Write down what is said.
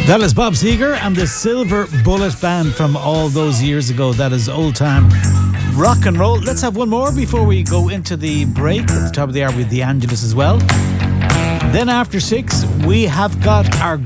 That is Bob Seger and the Silver Bullet Band from all those years ago. That is old time rock and roll. Let's have one more before we go into the break at the top of the hour with the Angelus as well. Then after 6, we have got our